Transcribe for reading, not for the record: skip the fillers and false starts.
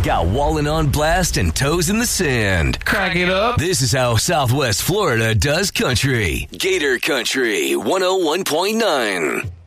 Got Wallin on blast and toes in the sand. Crack it up. This is how Southwest Florida does country. Gator Country 101.9.